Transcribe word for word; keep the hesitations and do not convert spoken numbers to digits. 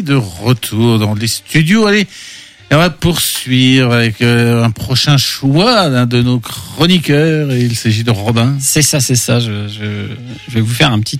de retour dans les studios. Allez, on va poursuivre avec euh, un prochain choix d'un de nos chroniqueurs. Et il s'agit de Robin. C'est ça, c'est ça. Je, je, je vais vous faire un petit